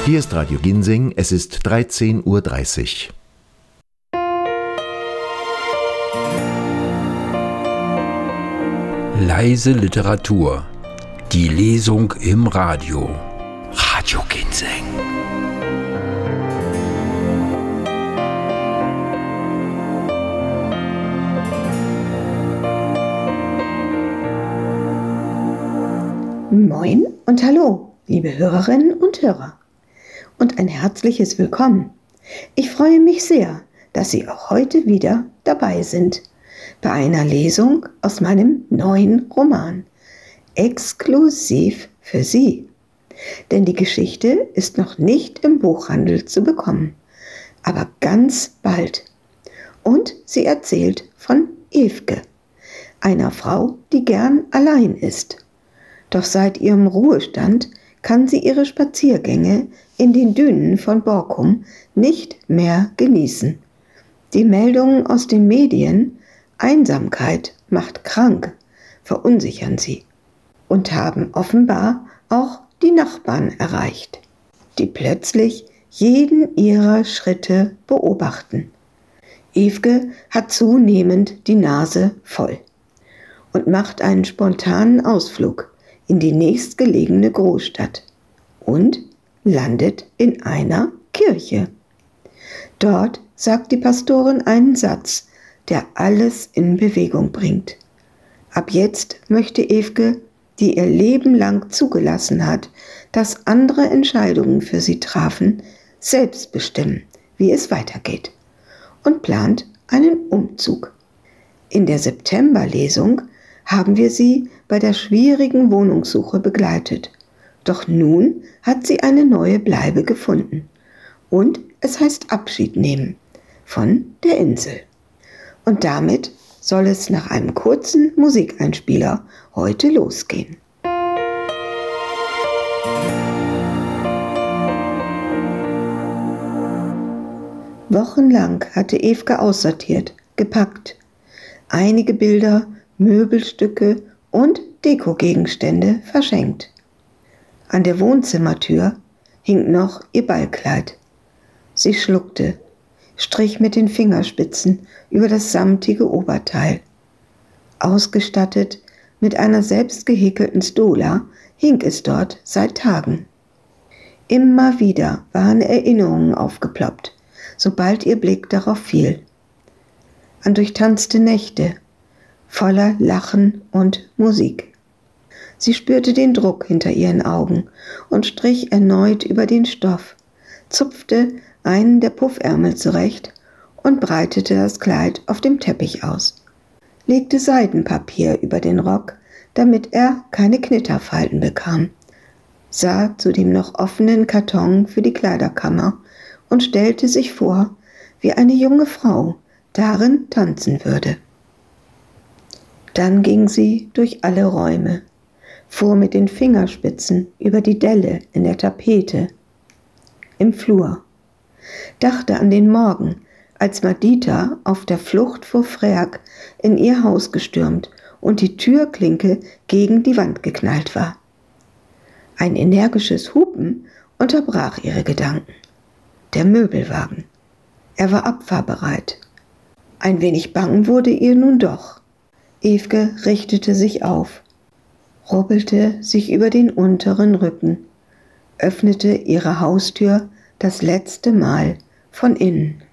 Hier ist Radio Ginseng, es ist 13:30 Uhr. Leise Literatur. Die Lesung im Radio. Radio Ginseng. Moin und hallo, liebe Hörerinnen und Hörer. Und ein herzliches Willkommen. Ich freue mich sehr, dass Sie auch heute wieder dabei sind bei einer Lesung aus meinem neuen Roman. Exklusiv für Sie. Denn die Geschichte ist noch nicht im Buchhandel zu bekommen, aber ganz bald. Und sie erzählt von Evke, einer Frau, die gern allein ist. Doch seit ihrem Ruhestand kann sie ihre Spaziergänge in den Dünen von Borkum nicht mehr genießen. Die Meldungen aus den Medien, Einsamkeit macht krank, verunsichern sie und haben offenbar auch die Nachbarn erreicht, die plötzlich jeden ihrer Schritte beobachten. Evke hat zunehmend die Nase voll und macht einen spontanen Ausflug in die nächstgelegene Großstadt und landet in einer Kirche. Dort sagt die Pastorin einen Satz, der alles in Bewegung bringt. Ab jetzt möchte Evke, die ihr Leben lang zugelassen hat, dass andere Entscheidungen für sie trafen, selbst bestimmen, wie es weitergeht, und plant einen Umzug. In der Septemberlesung haben wir sie bei der schwierigen Wohnungssuche begleitet. Doch nun hat sie eine neue Bleibe gefunden. Und es heißt Abschied nehmen von der Insel. Und damit soll es nach einem kurzen Musikeinspieler heute losgehen. Wochenlang hatte Evke aussortiert, gepackt. Einige Bilder, Möbelstücke und Dekogegenstände verschenkt. An der Wohnzimmertür hing noch ihr Ballkleid. Sie schluckte, strich mit den Fingerspitzen über das samtige Oberteil. Ausgestattet mit einer selbst gehäkelten Stola hing es dort seit Tagen. Immer wieder waren Erinnerungen aufgeploppt, sobald ihr Blick darauf fiel. An durchtanzte Nächte, voller Lachen und Musik. Sie spürte den Druck hinter ihren Augen und strich erneut über den Stoff, zupfte einen der Puffärmel zurecht und breitete das Kleid auf dem Teppich aus, legte Seidenpapier über den Rock, damit er keine Knitterfalten bekam, sah zu dem noch offenen Karton für die Kleiderkammer und stellte sich vor, wie eine junge Frau darin tanzen würde. Dann ging sie durch alle Räume, fuhr mit den Fingerspitzen über die Delle in der Tapete, im Flur, dachte an den Morgen, als Madita auf der Flucht vor Freak in ihr Haus gestürmt und die Türklinke gegen die Wand geknallt war. Ein energisches Hupen unterbrach ihre Gedanken. Der Möbelwagen. Er war abfahrbereit. Ein wenig bang wurde ihr nun doch. Evke richtete sich auf, robbelte sich über den unteren Rücken, öffnete ihre Haustür das letzte Mal von innen.